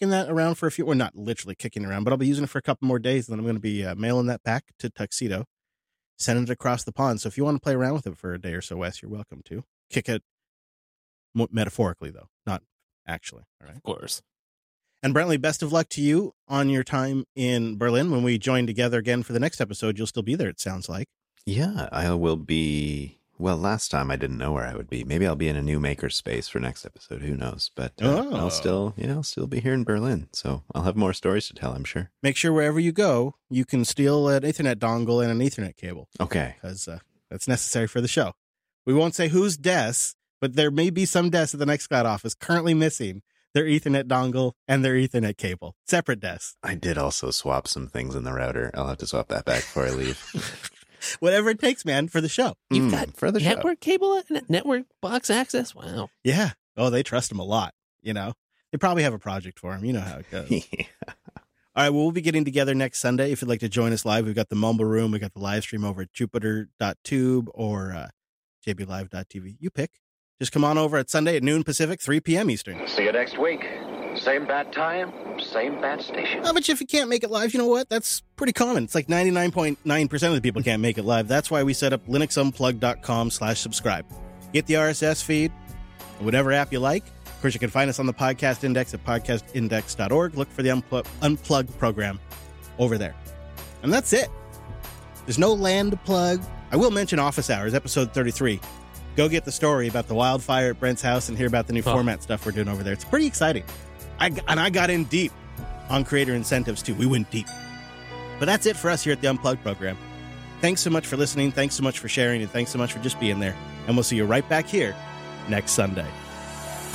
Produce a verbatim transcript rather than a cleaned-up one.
kicking that around for a few, well, not literally kicking it around, but I'll be using it for a couple more days. And then I'm going to be uh, mailing that back to Tuxedo, sending it across the pond. So if you want to play around with it for a day or so, Wes, you're welcome to. Kick it metaphorically, though, not actually. All right. Of course. And Brentley, best of luck to you on your time in Berlin. When we join together again for the next episode, you'll still be there, it sounds like. Yeah, I will be. Well, last time I didn't know where I would be. Maybe I'll be in a new makerspace for next episode. Who knows? But uh, oh. I'll still, you know, still be here in Berlin. So I'll have more stories to tell, I'm sure. Make sure wherever you go, you can steal an Ethernet dongle and an Ethernet cable. Okay. Because uh, that's necessary for the show. We won't say whose desk, but there may be some desks at the Nextcloud office currently missing their Ethernet dongle and their Ethernet cable. Separate desks. I did also swap some things in the router. I'll have to swap that back before I leave. Whatever it takes, man, for the show. You've Mm, got for the network show. cable, network box access. Wow. Yeah. Oh, they trust him a lot, you know. They probably have a project for him. You know how it goes. Yeah. All right, well, we'll be getting together next Sunday. If you'd like to join us live, we've got the Mumble Room. We've got the live stream over at jupiter dot tube or uh, j b live dot t v. You pick. Just come on over at Sunday at noon Pacific, three p.m. Eastern. See you next week. Same bad time, same bad station. Oh, but if you can't make it live, you know what? That's pretty common. It's like ninety-nine point nine percent of the people can't make it live. That's why we set up linuxunplug.com slash subscribe. Get the R S S feed, whatever app you like. Of course, you can find us on the podcast index at podcast index dot org. Look for the Unplug, Unplug program over there. And that's it. There's no land to plug. I will mention Office Hours, episode thirty-three. Go get the story about the wildfire at Brent's house and hear about the new Oh. format stuff we're doing over there. It's pretty exciting. I, and I got in deep on creator incentives, too. We went deep. But that's it for us here at the Unplugged program. Thanks so much for listening. Thanks so much for sharing. And thanks so much for just being there. And we'll see you right back here next Sunday.